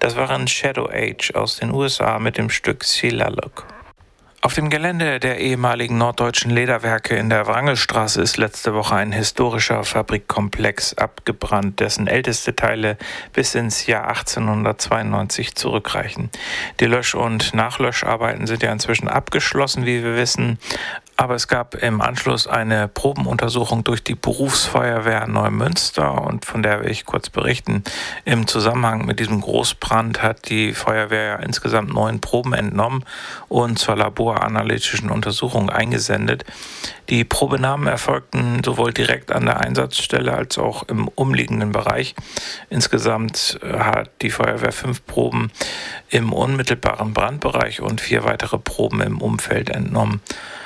Das waren Shadow Age aus den USA mit dem Stück Silaluk. Auf dem Gelände der ehemaligen Norddeutschen Lederwerke in der Wrangelstraße ist letzte Woche ein historischer Fabrikkomplex abgebrannt, dessen älteste Teile bis ins Jahr 1892 zurückreichen. Die Lösch- und Nachlöscharbeiten sind ja inzwischen abgeschlossen, wie wir wissen. Aber es gab im Anschluss eine Probenuntersuchung durch die Berufsfeuerwehr Neumünster und von der will ich kurz berichten. Im Zusammenhang mit diesem Großbrand hat die Feuerwehr insgesamt 9 Proben entnommen und zur laboranalytischen Untersuchung eingesendet. Die Probenahmen erfolgten sowohl direkt an der Einsatzstelle als auch im umliegenden Bereich. Insgesamt hat die Feuerwehr 5 Proben im unmittelbaren Brandbereich und 4 weitere Proben im Umfeld entnommen.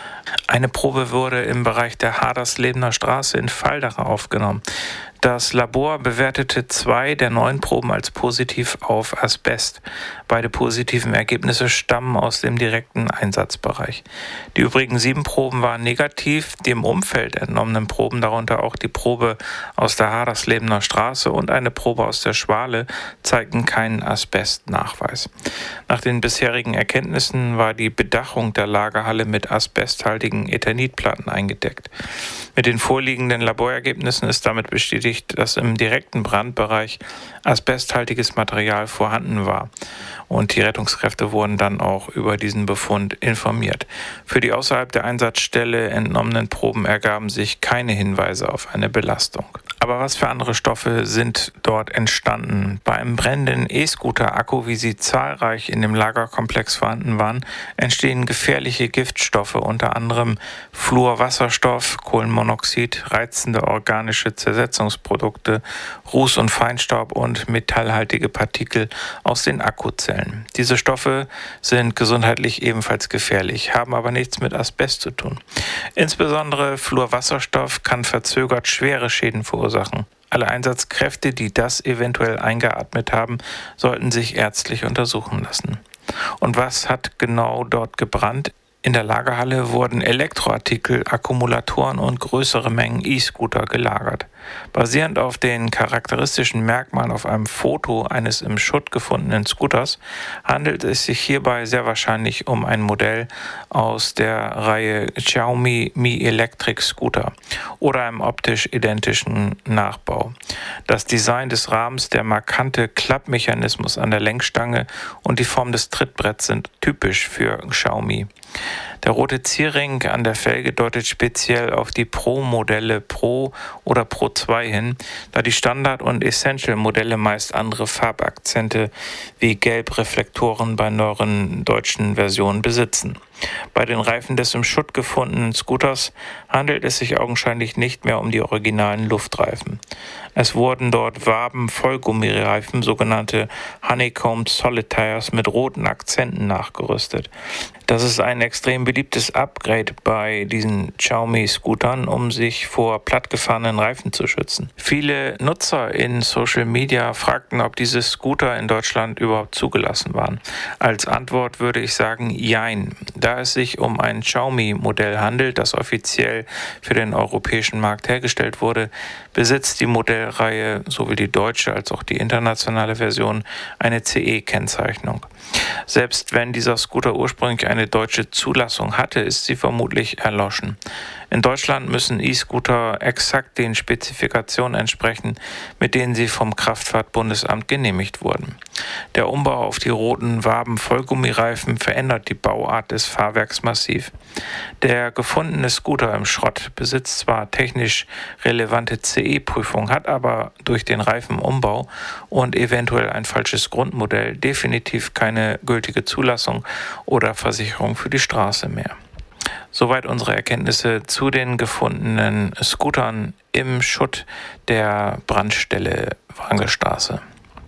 Eine Probe wurde im Bereich der Haderslebener Straße in Valdach aufgenommen. Das Labor bewertete 2 der 9 Proben als positiv auf Asbest. Beide positiven Ergebnisse stammen aus dem direkten Einsatzbereich. Die übrigen 7 Proben waren negativ. Die im Umfeld entnommenen Proben, darunter auch die Probe aus der Haderslebener Straße und eine Probe aus der Schwale, zeigten keinen Asbestnachweis. Nach den bisherigen Erkenntnissen war die Bedachung der Lagerhalle mit asbesthaltigen Eternitplatten eingedeckt. Mit den vorliegenden Laborergebnissen ist damit bestätigt, dass im direkten Brandbereich asbesthaltiges Material vorhanden war. Und die Rettungskräfte wurden dann auch über diesen Befund informiert. Für die außerhalb der Einsatzstelle entnommenen Proben ergaben sich keine Hinweise auf eine Belastung. Aber was für andere Stoffe sind dort entstanden? Bei einem brennenden E-Scooter-Akku, wie sie zahlreich in dem Lagerkomplex vorhanden waren, entstehen gefährliche Giftstoffe, unter anderem Fluorwasserstoff, Kohlenmonoxid, reizende organische Zersetzungsprodukte, Ruß- und Feinstaub und metallhaltige Partikel aus den Akkuzellen. Diese Stoffe sind gesundheitlich ebenfalls gefährlich, haben aber nichts mit Asbest zu tun. Insbesondere Fluorwasserstoff kann verzögert schwere Schäden verursachen. Alle Einsatzkräfte, die das eventuell eingeatmet haben, sollten sich ärztlich untersuchen lassen. Und was hat genau dort gebrannt? In der Lagerhalle wurden Elektroartikel, Akkumulatoren und größere Mengen E-Scooter gelagert. Basierend auf den charakteristischen Merkmalen auf einem Foto eines im Schutt gefundenen Scooters handelt es sich hierbei sehr wahrscheinlich um ein Modell aus der Reihe Xiaomi Mi Electric Scooter oder einem optisch identischen Nachbau. Das Design des Rahmens, der markante Klappmechanismus an der Lenkstange und die Form des Trittbretts sind typisch für Xiaomi. Der rote Zierring an der Felge deutet speziell auf die Pro-Modelle Pro oder Pro 2 hin, da die Standard- und Essential-Modelle meist andere Farbakzente wie Gelbreflektoren bei neueren deutschen Versionen besitzen. Bei den Reifen des im Schutt gefundenen Scooters handelt es sich augenscheinlich nicht mehr um die originalen Luftreifen. Es wurden dort Waben-Vollgummireifen, sogenannte Honeycomb Solid Tires mit roten Akzenten nachgerüstet. Das ist ein extrem beliebtes Upgrade bei diesen Xiaomi-Scootern, um sich vor plattgefahrenen Reifen zu schützen. Viele Nutzer in Social Media fragten, ob diese Scooter in Deutschland überhaupt zugelassen waren. Als Antwort würde ich sagen, jein. Da es sich um ein Xiaomi-Modell handelt, das offiziell für den europäischen Markt hergestellt wurde, besitzt die Modellreihe, sowohl die deutsche als auch die internationale Version, eine CE-Kennzeichnung. Selbst wenn dieser Scooter ursprünglich eine deutsche Zulassung hatte, ist sie vermutlich erloschen. In Deutschland müssen E-Scooter exakt den Spezifikationen entsprechen, mit denen sie vom Kraftfahrtbundesamt genehmigt wurden. Der Umbau auf die roten Waben-Vollgummireifen verändert die Bauart des Fahrwerks massiv. Der gefundene Scooter im Schrott besitzt zwar technisch relevante CE-Prüfung, hat aber durch den Reifenumbau und eventuell ein falsches Grundmodell definitiv keine gültige Zulassung oder Versicherung für die Straße mehr. Soweit unsere Erkenntnisse zu den gefundenen Scootern im Schutt der Brandstelle Wrangelstraße.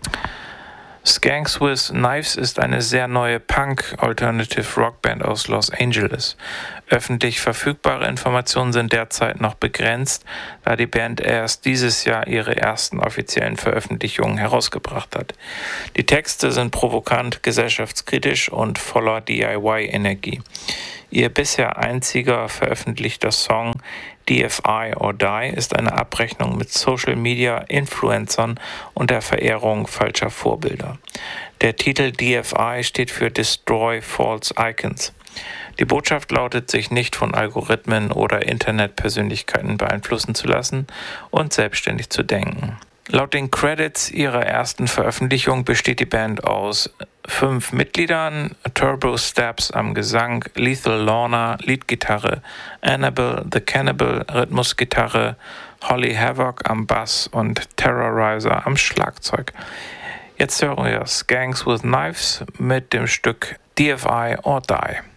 Skanks with Knives ist eine sehr neue Punk-Alternative-Rockband aus Los Angeles. Öffentlich verfügbare Informationen sind derzeit noch begrenzt, da die Band erst dieses Jahr ihre ersten offiziellen Veröffentlichungen herausgebracht hat. Die Texte sind provokant, gesellschaftskritisch und voller DIY-Energie. Ihr bisher einziger veröffentlichter Song DFI or Die ist eine Abrechnung mit Social-Media-Influencern und der Verehrung falscher Vorbilder. Der Titel DFI steht für Destroy False Icons. Die Botschaft lautet, sich nicht von Algorithmen oder Internetpersönlichkeiten beeinflussen zu lassen und selbstständig zu denken. Laut den Credits ihrer ersten Veröffentlichung besteht die Band aus 5 Mitgliedern: Turbo Steps am Gesang, Lethal Lorna Leadgitarre, Annabelle the Cannibal Rhythmusgitarre, Holly Havoc am Bass und Terrorizer am Schlagzeug. Jetzt hören wir Skanks with Knives mit dem Stück DFI or Die.